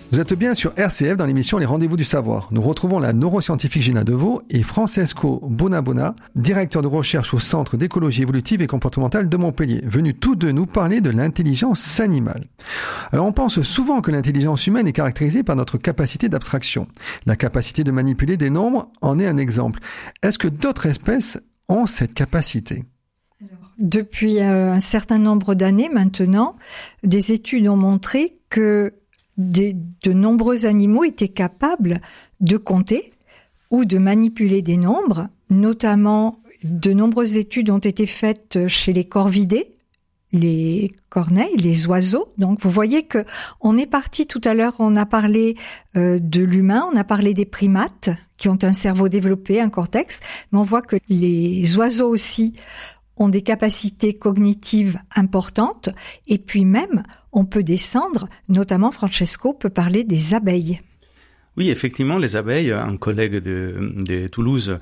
Vous êtes bien sur RCF dans l'émission Les Rendez-vous du Savoir. Nous retrouvons la neuroscientifique Gina Deveau et Francesco Bonabona, directeur de recherche au Centre d'écologie évolutive et comportementale de Montpellier, venus tous deux nous parler de l'intelligence animale. Alors on pense souvent que l'intelligence humaine est caractérisée par notre capacité d'abstraction. La capacité de manipuler des nombres en est un exemple. Est-ce que d'autres espèces ont cette capacité ? Depuis un certain nombre d'années maintenant, des études ont montré que de nombreux animaux étaient capables de compter ou de manipuler des nombres. Notamment, de nombreuses études ont été faites chez les corvidés, les corneilles, les oiseaux. Donc, vous voyez que on est parti tout à l'heure, on a parlé de l'humain, on a parlé des primates qui ont un cerveau développé, un cortex, mais on voit que les oiseaux aussi ont des capacités cognitives importantes, et puis même, on peut descendre, notamment Francesco peut parler des abeilles. Oui, effectivement, les abeilles, un collègue de Toulouse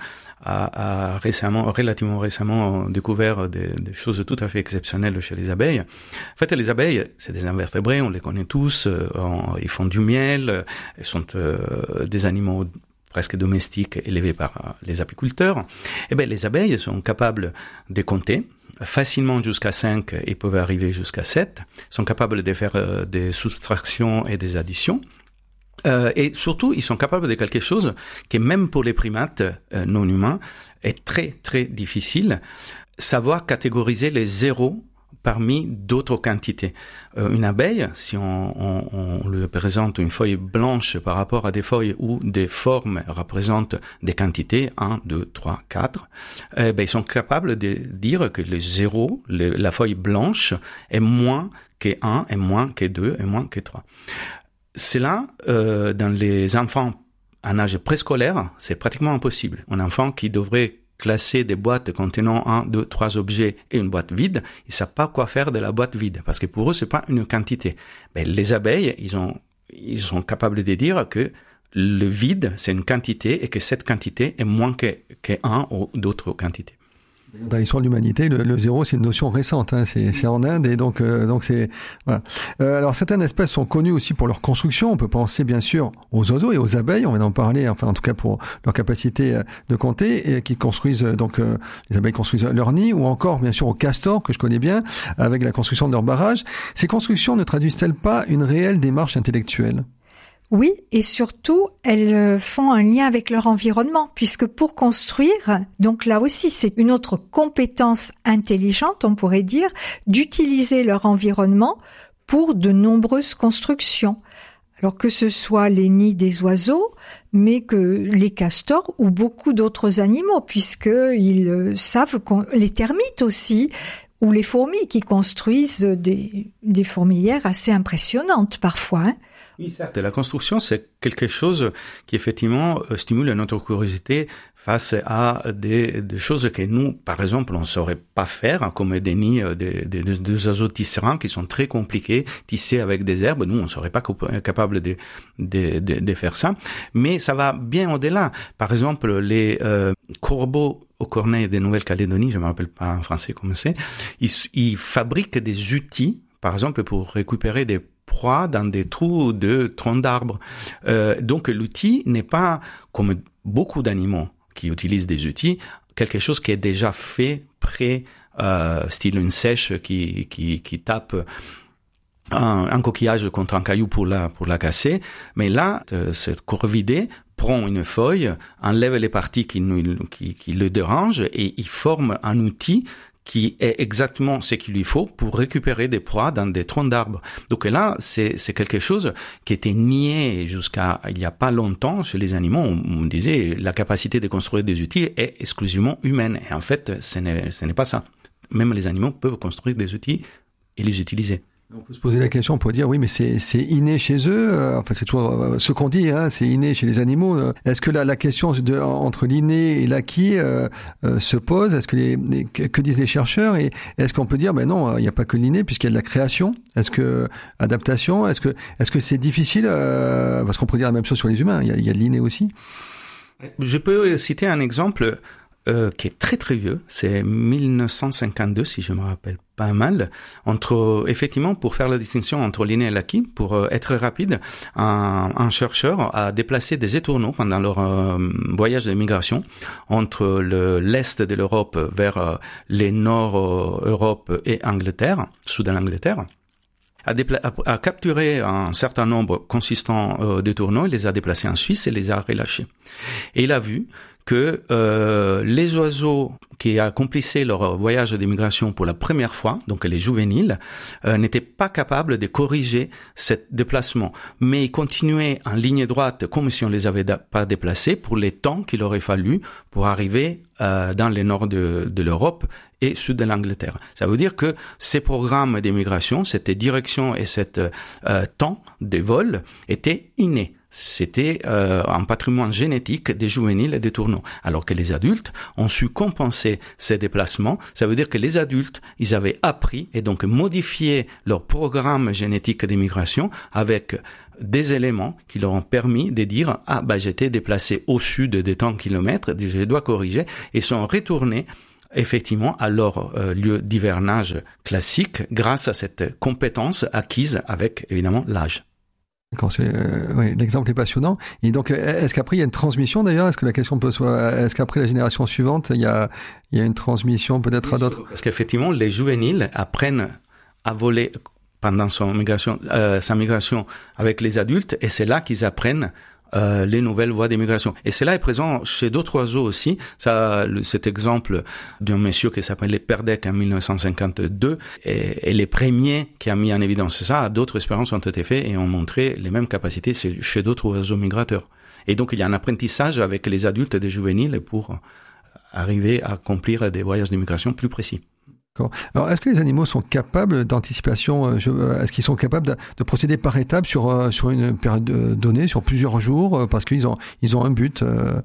a relativement récemment découvert des choses tout à fait exceptionnelles chez les abeilles. En fait, les abeilles, c'est des invertébrés, on les connaît tous, ils font du miel, ils sont des animaux presque domestiques élevés par les apiculteurs. Eh bien, les abeilles sont capables de compter facilement jusqu'à 5 et peuvent arriver jusqu'à 7, sont capables de faire des soustractions et des additions. Et surtout, ils sont capables de quelque chose qui, même pour les primates non humains, est très, très difficile, savoir catégoriser les zéros parmi d'autres quantités. Une abeille, si on lui présente une feuille blanche par rapport à des feuilles où des formes représentent des quantités, 1, 2, 3, 4, ils sont capables de dire que les zéros, la feuille blanche, est moins que 1, est moins que 2, est moins que 3. Cela, dans les enfants en âge préscolaire, c'est pratiquement impossible. Un enfant qui devrait classer des boîtes contenant 1, 2, 3 objets et une boîte vide, ils savent pas quoi faire de la boîte vide, parce que pour eux, c'est pas une quantité. Mais les abeilles, ils sont capables de dire que le vide, c'est une quantité et que cette quantité est moins que 1 ou d'autres quantités. Dans l'histoire de l'humanité, le zéro, c'est une notion récente, hein. C'est en Inde et donc c'est voilà. Alors certaines espèces sont connues aussi pour leur construction. On peut penser bien sûr aux oiseaux et aux abeilles. On va en parler, enfin en tout cas pour leur capacité de compter et qui construisent les abeilles construisent leur nid, ou encore bien sûr aux castors que je connais bien avec la construction de leur barrage. Ces constructions ne traduisent-elles pas une réelle démarche intellectuelle ? Oui, et surtout, elles font un lien avec leur environnement, puisque pour construire, donc là aussi, c'est une autre compétence intelligente, on pourrait dire, d'utiliser leur environnement pour de nombreuses constructions. Alors que ce soit les nids des oiseaux, mais que les castors ou beaucoup d'autres animaux, puisqu'ils savent les termites aussi, ou les fourmis qui construisent des fourmilières assez impressionnantes parfois, hein. Oui, certes. La construction, c'est quelque chose qui, effectivement, stimule notre curiosité face à des choses que nous, par exemple, on ne saurait pas faire, comme des nids, des oiseaux tisserands qui sont très compliqués, tissés avec des herbes. Nous, on ne serait pas capable de faire ça. Mais ça va bien au-delà. Par exemple, les corbeaux aux corneilles de Nouvelle-Calédonie, je ne me rappelle pas en français comment c'est, ils fabriquent des outils, par exemple, pour récupérer des proies dans des trous de troncs d'arbres. Donc l'outil n'est pas, comme beaucoup d'animaux qui utilisent des outils, quelque chose qui est déjà fait, prêt, style une sèche qui tape un coquillage contre un caillou pour la casser. Mais là, cette corvidé prend une feuille, enlève les parties qui le dérangent et il forme un outil qui est exactement ce qu'il lui faut pour récupérer des proies dans des troncs d'arbres. Donc là, c'est quelque chose qui était nié jusqu'à il y a pas longtemps chez les animaux. On disait la capacité de construire des outils est exclusivement humaine. Et en fait, ce n'est pas ça. Même les animaux peuvent construire des outils et les utiliser. On peut se poser la question, on peut dire oui, mais c'est inné chez eux. Enfin, c'est toujours ce qu'on dit, hein, c'est inné chez les animaux. Est-ce que la question entre l'inné et l'acquis se pose? Est-ce que disent les chercheurs? Et est-ce qu'on peut dire ben non, il n'y a pas que l'inné puisqu'il y a de la création? Est-ce que adaptation? Est-ce que c'est difficile parce qu'on peut dire la même chose sur les humains. Il y a de l'inné aussi. Je peux citer un exemple. qui est très très vieux, c'est 1952 si je me rappelle pas mal, effectivement pour faire la distinction entre l'inné et l'acquis, pour être rapide, un chercheur a déplacé des étourneaux pendant leur voyage de migration entre l'est de l'Europe vers les nord Europe et Angleterre, sud de l'Angleterre, a capturé un certain nombre consistant d'étourneaux, il les a déplacés en Suisse et les a relâchés. Et il a vu que les oiseaux qui accomplissaient leur voyage de migration pour la première fois, donc les juvéniles, n'étaient pas capables de corriger ce déplacement, mais ils continuaient en ligne droite comme si on les avait pas déplacés pour les temps qu'il aurait fallu pour arriver dans le nord de l'Europe et sud de l'Angleterre. Ça veut dire que ces programmes d'immigration, cette direction et cet temps de vol étaient innés. C'était un patrimoine génétique des juvéniles et des tourneaux. Alors que les adultes ont su compenser ces déplacements. Ça veut dire que les adultes, ils avaient appris et donc modifié leur programme génétique d'immigration avec des éléments qui leur ont permis de dire « Ah, j'étais déplacé au sud de tant de kilomètres, je dois corriger » et sont retournés effectivement à leur lieu d'hivernage classique grâce à cette compétence acquise avec évidemment l'âge. Oui, l'exemple est passionnant. Et donc, est-ce qu'après il y a une transmission d'ailleurs? Est-ce que la question peut est-ce qu'après la génération suivante, il y a une transmission peut-être à d'autres? Parce qu'effectivement, les juvéniles apprennent à voler pendant sa migration avec les adultes, et c'est là qu'ils apprennent les nouvelles voies d'immigration. Et cela est présent chez d'autres oiseaux aussi. Cet exemple d'un monsieur qui s'appelait Perdec en 1952 est les premiers qui a mis en évidence ça. D'autres expériences ont été faites et ont montré les mêmes capacités chez d'autres oiseaux migrateurs. Et donc il y a un apprentissage avec les adultes des juvéniles pour arriver à accomplir des voyages d'immigration plus précis. Alors, est-ce que les animaux sont capables d'anticipation? Est-ce qu'ils sont capables de procéder par étapes sur une période donnée, sur plusieurs jours, parce qu'ils ont un but?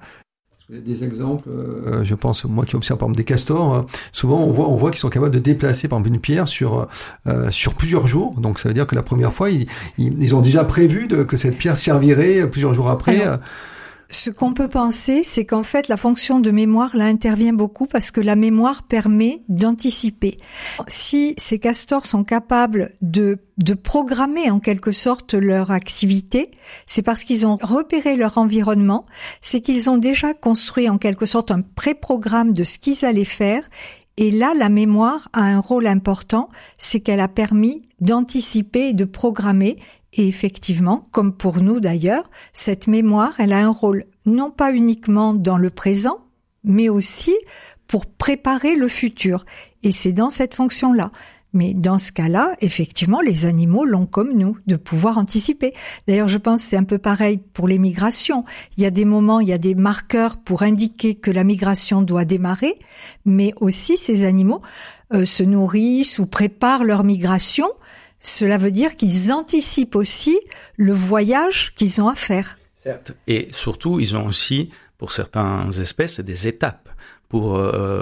Des exemples, je pense, moi qui observe par exemple des castors, souvent on voit qu'ils sont capables de déplacer par exemple une pierre sur plusieurs jours. Donc ça veut dire que la première fois, ils ont déjà prévu que cette pierre servirait plusieurs jours après. Alors, ce qu'on peut penser, c'est qu'en fait, la fonction de mémoire, là, intervient beaucoup parce que la mémoire permet d'anticiper. Si ces castors sont capables de programmer en quelque sorte leur activité, c'est parce qu'ils ont repéré leur environnement, c'est qu'ils ont déjà construit en quelque sorte un pré-programme de ce qu'ils allaient faire. Et là, la mémoire a un rôle important, c'est qu'elle a permis d'anticiper et de programmer. Et effectivement, comme pour nous d'ailleurs, cette mémoire, elle a un rôle non pas uniquement dans le présent, mais aussi pour préparer le futur. Et c'est dans cette fonction-là. Mais dans ce cas-là, effectivement, les animaux l'ont comme nous, de pouvoir anticiper. D'ailleurs, je pense que c'est un peu pareil pour les migrations. Il y a des moments, il y a des marqueurs pour indiquer que la migration doit démarrer, mais aussi ces animaux se nourrissent ou préparent leur migration. Cela veut dire qu'ils anticipent aussi le voyage qu'ils ont à faire. Certes. Et surtout, ils ont aussi, pour certaines espèces, des étapes pour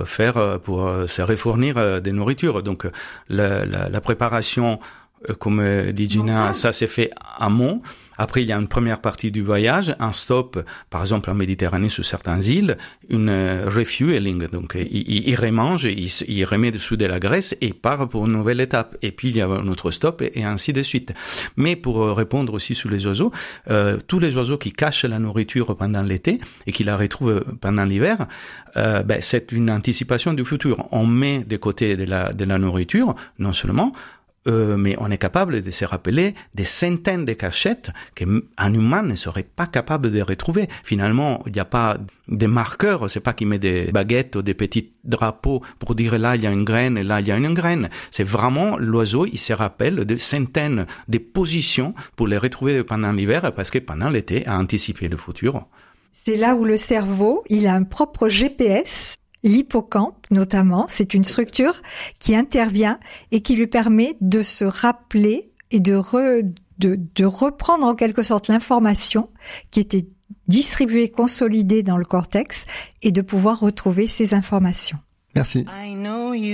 se refournir des nourritures. Donc, la préparation, comme dit Gina, ça s'est fait amont. Après, il y a une première partie du voyage, un stop, par exemple en Méditerranée sur certaines îles, une refueling. Donc, il remange, il remet dessous de la graisse et part pour une nouvelle étape. Et puis, il y a un autre stop et ainsi de suite. Mais pour répondre aussi sur les oiseaux, tous les oiseaux qui cachent la nourriture pendant l'été et qui la retrouvent pendant l'hiver, c'est une anticipation du futur. On met de côté de la nourriture, non seulement, mais on est capable de se rappeler des centaines de cachettes qu'un humain ne serait pas capable de retrouver. Finalement, il n'y a pas des marqueurs, c'est pas qu'il met des baguettes ou des petits drapeaux pour dire là il y a une graine et là il y a une graine. C'est vraiment l'oiseau, il se rappelle de centaines de positions pour les retrouver pendant l'hiver parce que pendant l'été, a anticipé le futur. C'est là où le cerveau, il a un propre GPS. L'hippocampe, notamment, c'est une structure qui intervient et qui lui permet de se rappeler et de reprendre en quelque sorte l'information qui était distribuée, consolidée dans le cortex et de pouvoir retrouver ces informations. Merci.